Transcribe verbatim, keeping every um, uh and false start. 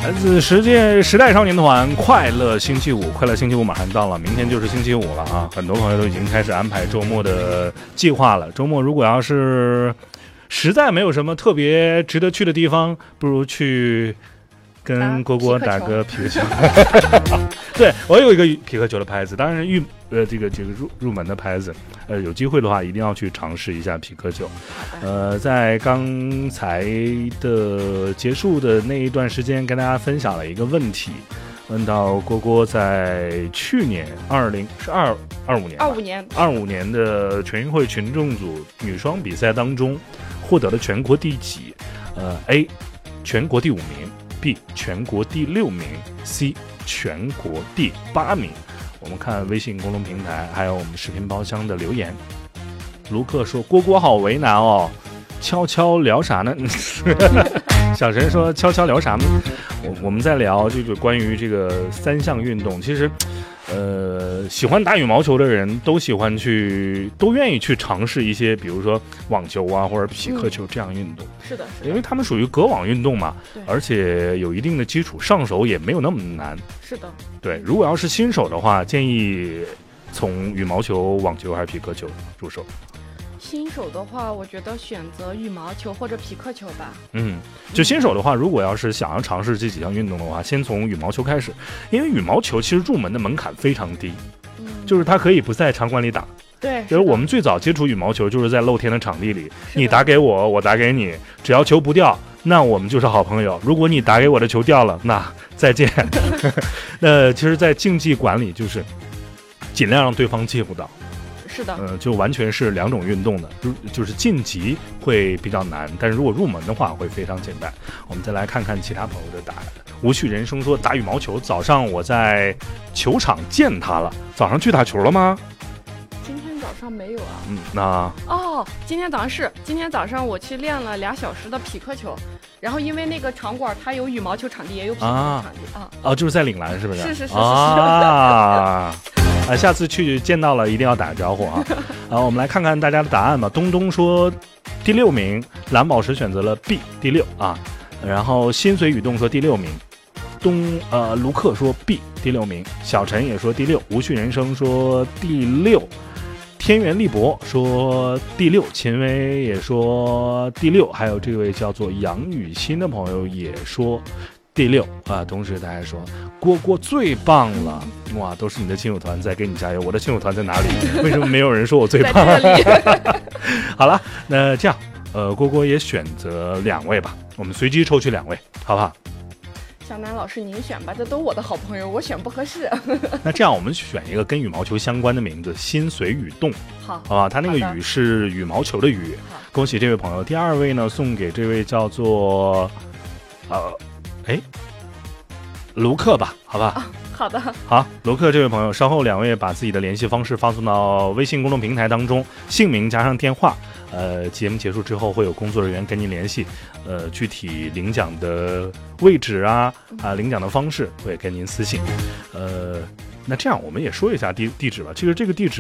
来自时界时代少年团快乐星期五，快乐星期五马上到了，明天就是星期五了啊！很多朋友都已经开始安排周末的计划了。周末如果要是实在没有什么特别值得去的地方，不如去跟蝈蝈打个匹克球。对，我有一个匹克球的拍子，当然是入呃这个这个入入门的拍子。呃，有机会的话一定要去尝试一下匹克球。呃，在刚才的结束的那一段时间，跟大家分享了一个问题，问到蝈蝈在去年二零是二二五年二五年二五年的全运会群众组女双比赛当中获得了全国第几？呃 ，A 全国第五名 ，B 全国第六名 ，C 全国第八名。我们看微信公众平台还有我们视频包厢的留言。卢克说：“蝈蝈好为难哦，悄悄聊啥呢？”小陈说：“悄悄聊啥呢？”我我们在聊这个关于这个三项运动，其实。呃，喜欢打羽毛球的人都喜欢去，都愿意去尝试一些，比如说网球啊或者匹克球这样运动。 嗯、是的， 因为他们属于隔网运动嘛，而且有一定的基础，上手也没有那么难。 是的， 对。如果要是新手的话，建议从羽毛球、网球还是匹克球入手。 新手的话，我觉得选择羽毛球或者匹克球吧。 嗯，就新手的话，如果要是想要尝试这几项运动的话，先从羽毛球开始，因为羽毛球其实入门的门槛非常低，嗯、就是它可以不在场馆里打。 对， 就是我们最早接触羽毛球就是在露天的场地里，你打给我，我打给你，只要球不掉，那我们就是好朋友。如果你打给我的球掉了，那再见。那其实，在竞技馆里就是尽量让对方接不到。 是的， 呃，就完全是两种运动的，就是晋级会比较难，但是如果入门的话会非常简单。我们再来看看其他朋友的答案。无趣人生说打羽毛球，早上我在球场见他了，早上去打球了吗？ 今天早上没有啊。 嗯，那哦，今天早上是，今天早上我去练了俩小时的匹克球，然后因为那个场馆它有羽毛球场地，也有匹克球场地啊。啊， 就是在岭南是不是？ 是是是是是啊。啊，下次去见到了一定要打个招呼啊！啊，我们来看看大家的答案吧。东东说第六名，蓝宝石选择了 B 第六啊，然后心随雨动说第六名，东呃卢克说 B 第六名，小陈也说第六，无趣人生说第六，天元力博说第六，秦薇也说第六，还有这位叫做杨雨欣的朋友也说第六啊！同时大家说蝈蝈最棒了，哇，都是你的亲友团在给你加油。我的亲友团在哪里？为什么没有人说我最棒？好了，那这样，呃，蝈蝈也选择两位吧，我们随机抽取两位，好不好？ 小南老师您选吧，这都我的好朋友，我选不合适。 那这样我们选一个跟羽毛球相关的名字，心随雨动。 好， 好吧，他那个雨是羽毛球的雨。恭喜这位朋友。第二位呢，送给这位叫做呃。哎，卢克吧，好吧、 啊，好的， 好，卢克这位朋友，稍后两位把自己的联系方式发送到微信公众平台当中，姓名加上电话，呃，节目结束之后会有工作人员跟您联系，呃，具体领奖的位置啊啊，领奖的方式会跟您私信，呃，那这样我们也说一下地地址吧，其实这个地址。